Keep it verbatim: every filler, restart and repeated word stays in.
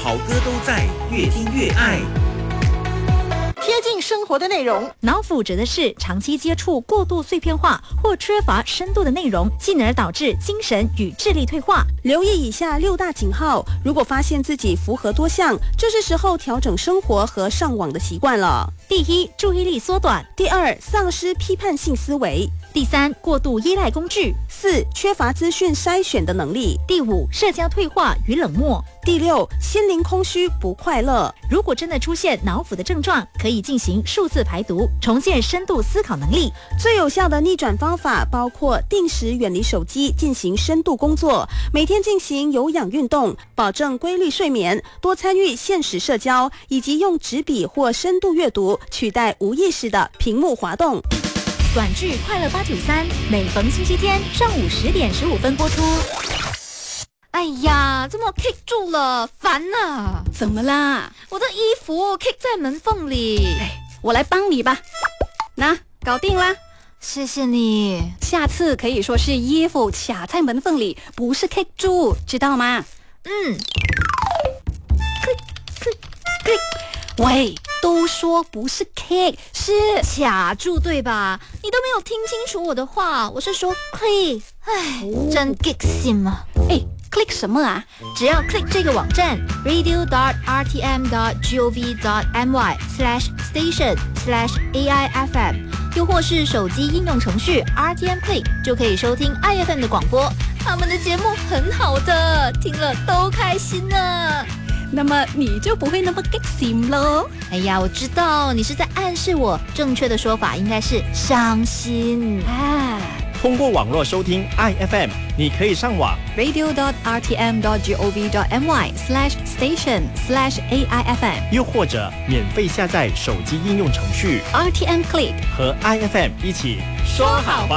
好歌都在，越听越爱。 贴近生活的内容， 脑腐指的是长期接触过度碎片化或缺乏深度的内容，进而导致精神与智力退化。 留意以下六大警号，如果发现自己符合多项，就是时候调整生活和上网的习惯了。 第一，注意力缩短； 第二，丧失批判性思维； 第三，过度依赖工具； 四，缺乏资讯筛选的能力； 第五，社交退化与冷漠； 第六，心灵空虚不快乐。 如果真的出现脑腐的症状，可以进行数字排毒，重建深度思考能力。 最有效的逆转方法包括定时远离手机，进行深度工作，每天进行有氧运动，保证规律睡眠，多参与现实社交，以及用纸笔或深度阅读取代无意识的屏幕滑动。 短剧《快乐八九三》每逢星期天上午十点十五分播出。 哎呀，怎么 kick 住了？烦啊！ 怎么啦？ 我的衣服 kick 在门缝里。 哎，我来帮你吧。那搞定啦， 谢谢你。 下次可以说是衣服卡在门缝里，不是 kick 住，知道吗？ 嗯。 click click click。喂，都说不是 kick， 是卡住对吧？你都没有听清楚我的话，我是说 click。哎，哦、真 kick 心啊！ 哎。click 什么啊？ 只要 click 这个网站 radio dot r t m dot gov dot my slash station slash a i f m， 又或是手机应用程序 R T M Click， 就可以收听 I F M 的广播。他们的节目很好的，听了都开心呢。 那么你就不会那么 kick 心咯。 哎呀，我知道你是在暗示我，正确的说法应该是伤心啊。 通过网络收听 I F M， 你可以上网 radio dot r t m dot gov dot my slash station slash a i f m， 又或者免费下载手机应用程序 R T M Click， 和 I F M 一起说好吧。